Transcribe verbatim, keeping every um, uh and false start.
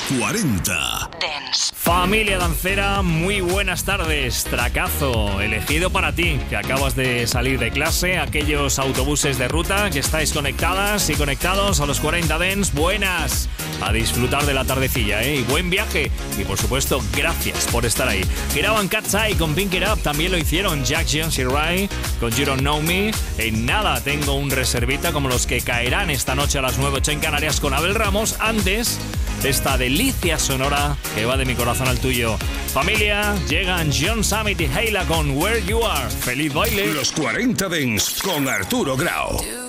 cuarenta Dance. Familia dancera, muy buenas tardes. Tracazo elegido para ti, que acabas de salir de clase, aquellos autobuses de ruta que estáis conectadas y conectados a los cuarenta Dance. Buenas, a disfrutar de la tardecilla, ¿eh? Y buen viaje. Y por supuesto, gracias por estar ahí. Giraban Cat's Eye con Pink It Up, también lo hicieron Jack Jones y Rai con You Don't Know Me. En nada tengo un reservita como los que caerán esta noche a las nueve ocho en Canarias con Abel Ramos, antes de esta delicia sonora que va de mi corazón al tuyo. Familia, llegan John Summit y Hayla con Where You Are. ¡Feliz baile! Los cuarenta Dance con Arturo Grau.